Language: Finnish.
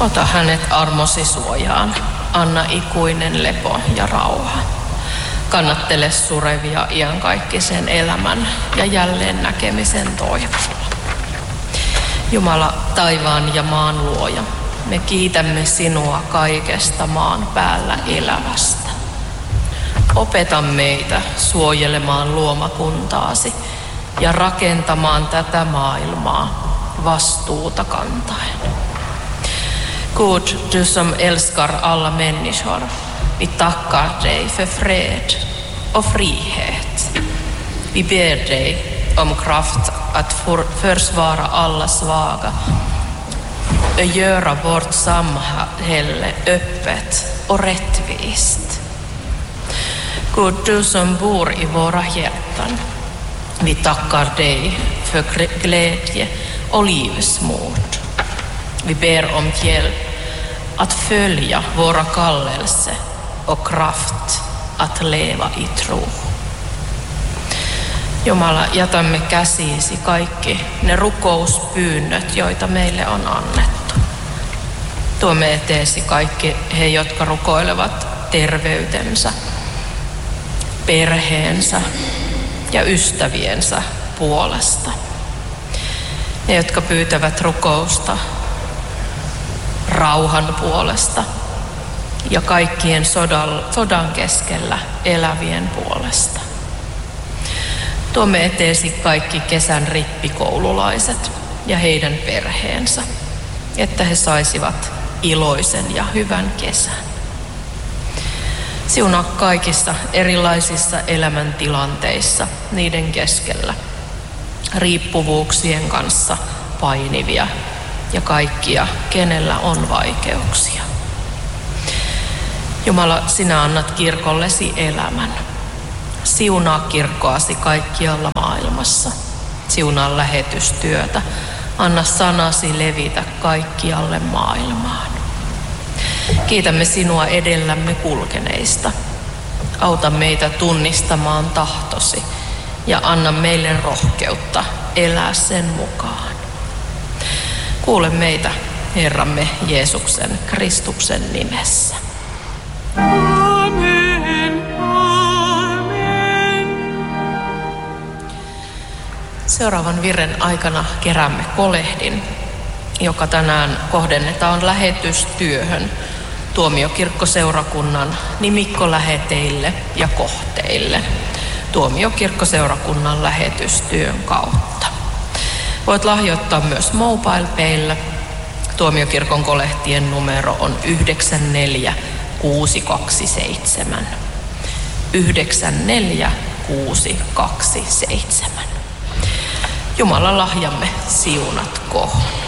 Ota hänet armosi suojaan, anna ikuinen lepo ja rauha. Kannattele surevia iankaikkisen elämän ja jälleen näkemisen toivolla. Jumala, taivaan ja maan luoja, me kiitämme sinua kaikesta maan päällä elävästä. Opeta meitä suojelemaan luomakuntaasi ja rakentamaan tätä maailmaa vastuuta kantaen. Gud, du som älskar alla människor, vi tackar dig för fred och frihet. Vi ber dig om kraft att försvara alla svaga och göra vårt samhälle öppet och rättvist. Gud, du som bor i våra hjärtan, vi tackar dig för glädje och livsmod. Vi ber om hjälp att följa våra kallelse och kraft att leva i tro. Jumala, jätämme käsiisi kaikki ne rukouspyynnöt, joita meille on annettu. Tuomme eteesi kaikki he, jotka rukoilevat terveytensä, perheensä ja ystäviensä puolesta. Ne, jotka pyytävät rukousta rauhan puolesta ja kaikkien sodan keskellä elävien puolesta. Tuomme eteesi kaikki kesän rippikoululaiset ja heidän perheensä, että he saisivat iloisen ja hyvän kesän. Siunaa kaikissa erilaisissa elämäntilanteissa niiden keskellä, riippuvuuksien kanssa painivia ja kaikkia, kenellä on vaikeuksia. Jumala, sinä annat kirkollesi elämän. Siunaa kirkkoasi kaikkialla maailmassa. Siunaa lähetystyötä. Anna sanasi levitä kaikkialle maailmaan. Kiitämme sinua edellämme kulkeneista. Auta meitä tunnistamaan tahtosi ja anna meille rohkeutta elää sen mukaan. Kuule meitä, Herramme Jeesuksen Kristuksen nimessä. Amen, amen. Seuraavan virren aikana keräämme kolehdin, joka tänään kohdennetaan lähetystyöhön Tuomiokirkkoseurakunnan nimikkoläheteille ja kohteille Tuomiokirkkoseurakunnan lähetystyön kautta. Voit lahjoittaa myös MobilePaylla. Tuomiokirkon kolehtien numero on 94627. 94627. Jumalan lahjamme siunatkoon.